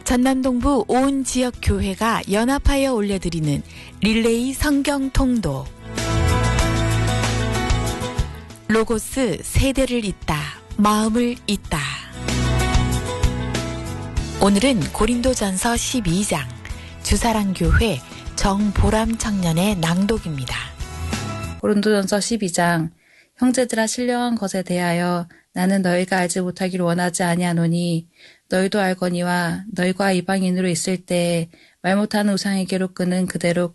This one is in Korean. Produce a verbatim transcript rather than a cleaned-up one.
전남동부 온 지역 교회가 연합하여 올려드리는 릴레이 성경 통도. 로고스 세대를 잇다, 마음을 잇다. 오늘은 고린도전서 십이 장 주사랑교회 정보람 청년의 낭독입니다. 고린도전서 십이 장. 형제들아, 신령한 것에 대하여 나는 너희가 알지 못하기를 원하지 아니하노니 너희도 알거니와 너희가 이방인으로 있을 때에 말 못하는 우상에게로 끄는 그대로